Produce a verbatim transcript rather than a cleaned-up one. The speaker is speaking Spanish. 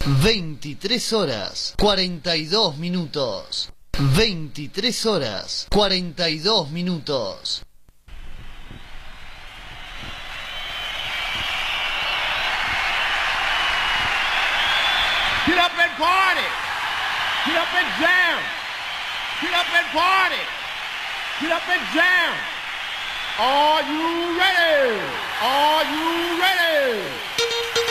veintitrés horas, cuarenta y dos minutos. veintitrés horas, cuarenta y dos minutos. Get up and party. Get up and jam. Get up and party. Get up and jam. Are you ready? Are you ready?